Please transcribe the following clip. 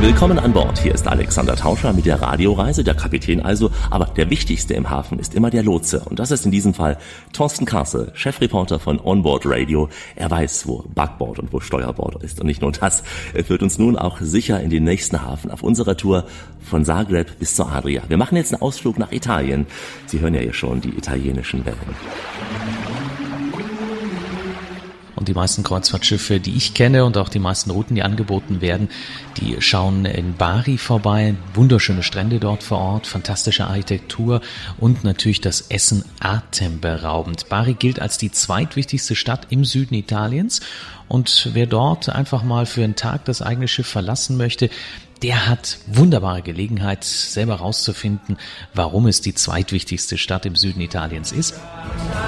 Willkommen an Bord. Hier ist Alexander Tauscher mit der Radioreise, der Kapitän also. Aber der wichtigste im Hafen ist immer der Lotse. Und das ist in diesem Fall Thorsten Karsel, Chefreporter von Onboard Radio. Er weiß, wo Backbord und wo Steuerbord ist. Und nicht nur das, er führt uns nun auch sicher in den nächsten Hafen auf unserer Tour von Zagreb bis zur Adria. Wir machen jetzt einen Ausflug nach Italien. Sie hören ja hier schon die italienischen Wellen. Und die meisten Kreuzfahrtschiffe, die ich kenne und auch die meisten Routen, die angeboten werden, die schauen in Bari vorbei. Wunderschöne Strände dort vor Ort, fantastische Architektur und natürlich das Essen atemberaubend. Bari gilt als die zweitwichtigste Stadt im Süden Italiens. Und wer dort einfach mal für einen Tag das eigene Schiff verlassen möchte, der hat wunderbare Gelegenheit, selber rauszufinden, warum es die zweitwichtigste Stadt im Süden Italiens ist.